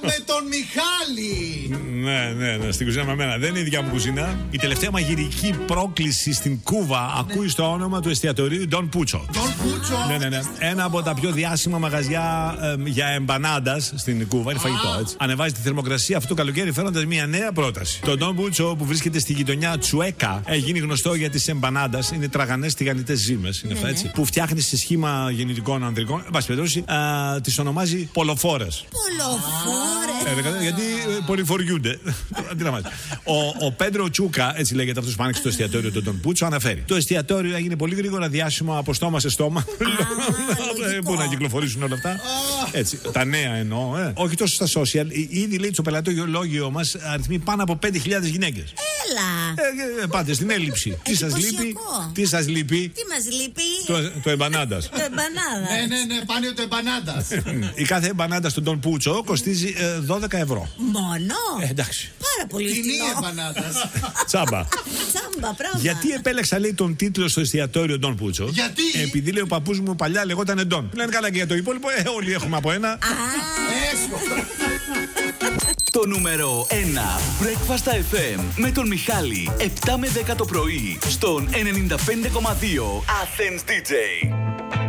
με τον Μιχάλη. Ναι, στην κουζίνα με μένα. Δεν είναι η δικιά μου κουζίνα. Η τελευταία μαγειρική πρόκληση στην Κούβα ακούει στο όνομα του εστιατορίου Don Pucho. Ναι. Ένα από τα πιο διάσημα μαγαζιά για εμπανάντας στην Κούβα. Είναι φαγητό, έτσι. Ανεβάζει τη θερμοκρασία αυτό το καλοκαίρι φέροντας μια νέα πρόταση. Το Don Pucho που βρίσκεται στη γειτονιά Τσουέκα έχει γίνει γνωστό για τις εμπανάντας. Είναι τραγανές τηγανιτές ζύμες. Είναι έτσι. Που φτιάχνει σε σχήμα γεννητικών ανδρικών. Εν πάση περιπτώσει, τις ονομάζει πολλοφόρες. Πολλοφόρες. Γιατί πολυφοριούνται. Ο Πέντρο Τσούκα, έτσι λέγεται αυτός που άνοιξε το εστιατόριο του Don Pucho, αναφέρει. Το εστιατόριο έγινε πολύ γρήγορα διάσημο από στόμα σε στόμα. Πού να κυκλοφορήσουν όλα αυτά. Έτσι. Τα νέα εννοώ. Όχι τόσο στα social. Ήδη λέει στο πελατολόγιο μας αριθμεί πάνω από 5.000 γυναίκες. Έλα. Πάτε στην έλλειψη. Τι σας λείπει? Τι σας λείπει? Τι μας λείπει? Το εμπανάντας. Το εμπανάδας. Ναι, πάνε το εμπανάντας. Η κάθε εμπανάντα στον Don Pucho κοστίζει 12 ευρώ. Μόνο? Εντάξει. Πάρα πολύ Κοινή φθηνό. εμπανάντας. Τσάμπα. Τσάμπα, πράγμα. Γιατί επέλεξα, λέει, τον τίτλο στο εστιατόριο Don Pucho? Γιατί? Επειδή, λέει, ο παππούς μου παλιά λεγόταν Don. Λένε καλά και για το υπόλοιπο, όλοι έχουμε από ένα. Το νούμερο 1 Breakfast FM με τον Μιχάλη 7 με 10 το πρωί στον 95,2 Athens DJ.